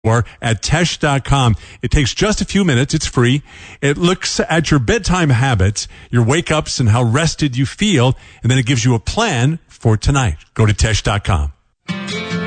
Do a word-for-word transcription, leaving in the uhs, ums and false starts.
software at tesh dot com. It takes just a few minutes. It's free. It looks at your bedtime habits, your wake-ups, and how rested you feel, and then it gives you a plan for tonight. Go to tesh dot com.